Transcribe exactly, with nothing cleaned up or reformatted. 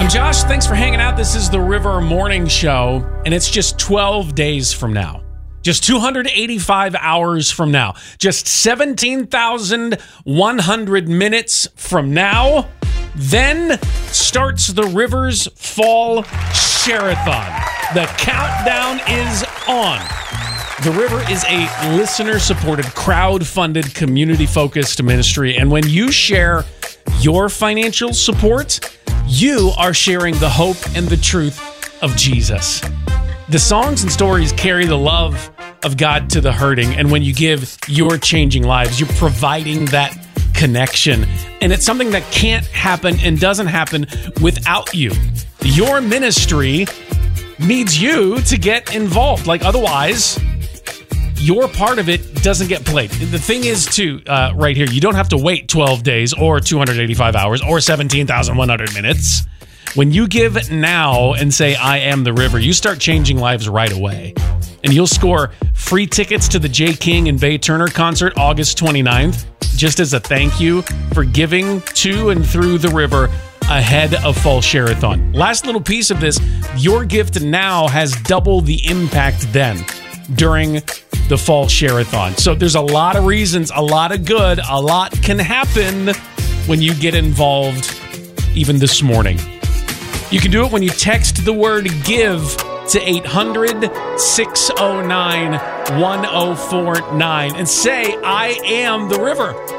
I'm Josh. Thanks for hanging out. This is the River Morning Show, and it's just twelve days from now. Just two hundred eighty-five hours from now. Just seventeen thousand one hundred minutes from now. Then starts the Rivers Fall Share-a-thon. The countdown is on. The River is a listener-supported, crowd-funded, community-focused ministry. And when you share your financial support, you are sharing the hope and the truth of Jesus. The songs and stories carry the love of God to the hurting. And when you give, you're changing lives. You're providing that connection. And it's something that can't happen and doesn't happen without you. Your ministry needs you to get involved. Like otherwise, your part of it doesn't get played. The thing is, too, uh, right here, you don't have to wait twelve days or two hundred eighty-five hours or seventeen thousand one hundred minutes. When you give now and say, I am the River, you start changing lives right away. And you'll score free tickets to the Jay King and Bay Turner concert August twenty-ninth, just as a thank you for giving to and through the River ahead of Fall Share-a-thon. Last little piece of this, your gift now has double the impact then during the Fall Share-a-thon. So there's a lot of reasons, a lot of good, a lot can happen when you get involved even this morning. You can do it when you text the word GIVE to eight hundred, six oh nine, one oh four nine and say, I am the River.